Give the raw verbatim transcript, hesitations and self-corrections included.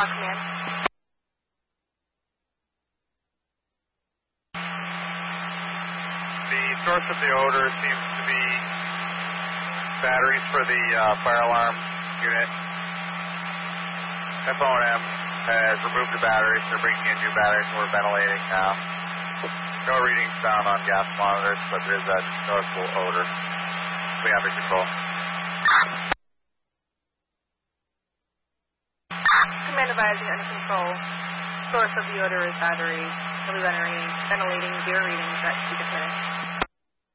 command. The source of the odor seems to be batteries for the uh, fire alarm unit. F O N M has removed the batteries. They're bringing in new batteries, and we're ventilating now. No readings found on gas monitors, but there is a noticeable odor. We have under control. Command advising under control. Source of the odor is batteries. We'll be ventilating, ventilating zero readings at two minutes.